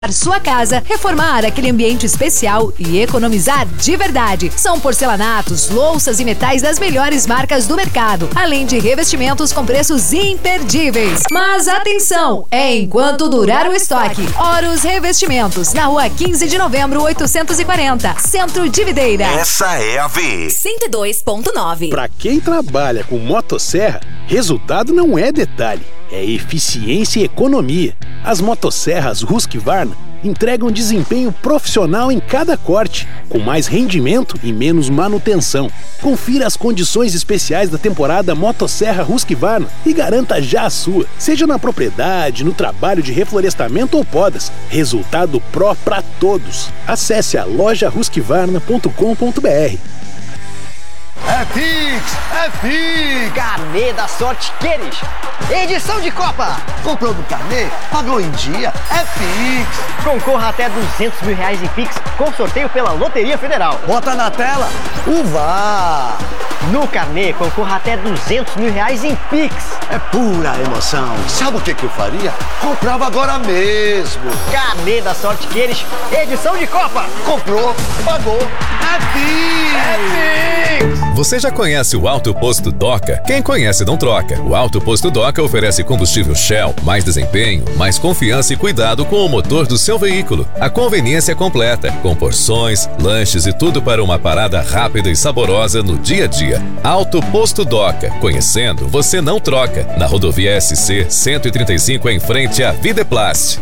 Sua casa, reformar aquele ambiente especial e economizar de verdade. São porcelanatos, louças e metais das melhores marcas do mercado, além de revestimentos com preços imperdíveis. Mas atenção, é enquanto durar o estoque. Horus Revestimentos, na rua 15 de novembro, 840, Centro de Videira. Essa é a V. 102.9. Pra quem trabalha com motosserra, resultado não é detalhe, é eficiência e economia. As motosserras Husqvarna entregam desempenho profissional em cada corte, com mais rendimento e menos manutenção. Confira as condições especiais da temporada Motosserra Husqvarna e garanta já a sua, seja na propriedade, no trabalho de reflorestamento ou podas. Resultado pró pra todos. Acesse a loja husqvarna.com.br. É Pix! É Pix! Carnê da Sorte Queres. Edição de Copa. Comprou no carnê? Pagou em dia? É Pix! Concorra até R$200 mil em Pix com sorteio pela Loteria Federal. Bota na tela o VAR. No carnê, concorra até R$200 mil em Pix. É pura emoção. Sabe o que eu faria? Comprava agora mesmo. Carnê da Sorte Queres. Edição de Copa. Comprou, pagou. É Pix! É Pix! Você já conhece o Alto Posto Doca? Quem conhece não troca. O Alto Posto Doca oferece combustível Shell, mais desempenho, mais confiança e cuidado com o motor do seu veículo. A conveniência completa, com porções, lanches e tudo para uma parada rápida e saborosa no dia a dia. Alto Posto Doca. Conhecendo, você não troca. Na rodovia SC 135 em frente à Videplast.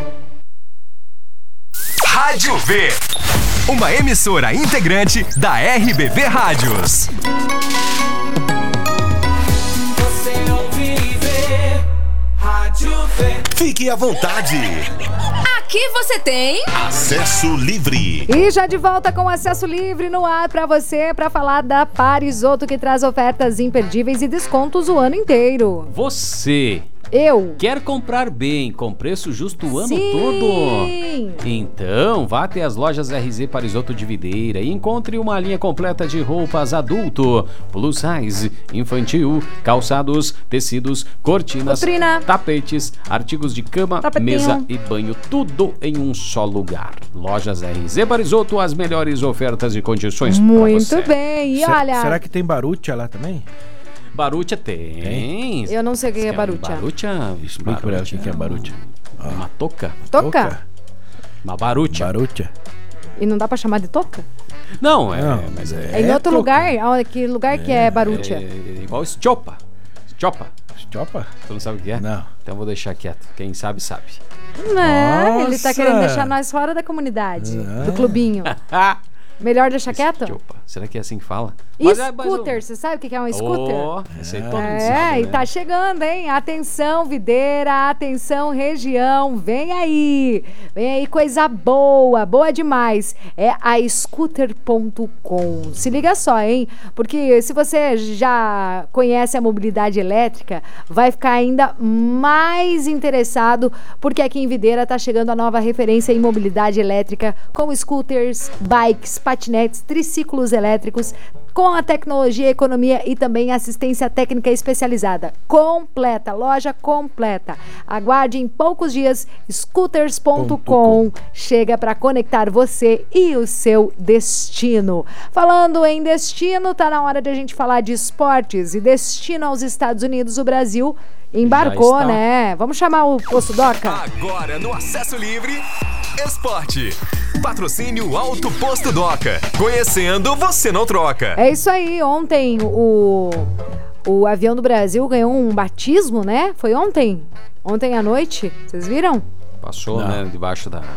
Rádio V. Uma emissora integrante da RBV Rádios. Você ouve e vê Rádio V. Fique à vontade. Aqui você tem Acesso livre. E já de volta com acesso livre no ar pra você, pra falar da Parisoto, que traz ofertas imperdíveis e descontos o ano inteiro. Você quer comprar bem, com preço justo o ano todo? Então, vá até as lojas RZ Parisoto de Videira e encontre uma linha completa de roupas adulto, plus size, infantil, calçados, tecidos, cortinas, tapetes, artigos de cama, mesa e banho, tudo em um só lugar. Lojas RZ Parisoto, as melhores ofertas e condições para você. Muito bem, e olha... Será que tem Barucha lá também? Barucha tem. Eu não sei o que é Barucha. Barucha? Explica pra ela o que é Barucha. Uma toca? Toca? Uma barucha. Barucha. E não dá pra chamar de toca? Não, mas é em outro lugar? Que lugar que é Barucha? É igual Estiopa. Estiopa? Tu não sabe o que é? Não. Então vou deixar quieto. Quem sabe, sabe. Não, ele tá querendo deixar nós fora da comunidade, do clubinho. Melhor deixar quieto? Estiopa. Será que é assim que fala? E scooter, você sabe o que é um scooter? Esse aí todo mundo sabe, e tá chegando, hein? Atenção, Videira, atenção, região, vem aí coisa boa, boa demais. É a scooter.com. Se liga só, hein? Porque se você já conhece a mobilidade elétrica, vai ficar ainda mais interessado, porque aqui em Videira tá chegando a nova referência em mobilidade elétrica com scooters, bikes, patinetes, triciclos elétricos, com a tecnologia, economia e também assistência técnica especializada. Completa, loja completa. Aguarde em poucos dias, scooters.com chega para conectar você e o seu destino. Falando em destino, tá na hora de a gente falar de esportes e destino aos Estados Unidos. O Brasil embarcou, né? Vamos chamar o Posto Doca? Agora no Acesso Livre, Esporte. Patrocínio Alto Posto Doca. Conhecendo, você não troca. É isso aí. Ontem o avião do Brasil ganhou um batismo, né? Foi ontem? Ontem à noite. Vocês viram? Passou, né? Debaixo da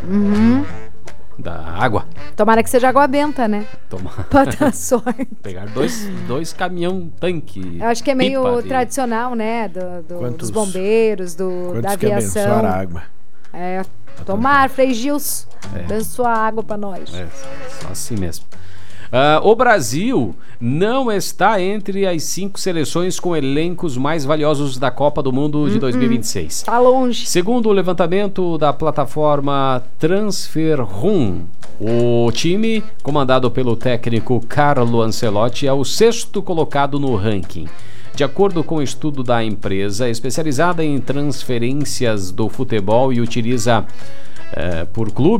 água. Tomara que seja água benta, né? Pra dar sorte. Pegar dois caminhão tanque. Eu acho que é meio tradicional, né? Dos bombeiros, da aviação. Abençoar a água. Tomar, Frei Gils. Abençoar a água pra nós. Só assim mesmo. O Brasil não está entre as 5 seleções com elencos mais valiosos da Copa do Mundo de 2026. Tá longe. Segundo o levantamento da plataforma TransferRoom, o time, comandado pelo técnico Carlo Ancelotti, é o 6º colocado no ranking. De acordo com o estudo da empresa especializada em transferências do futebol e utiliza por clube.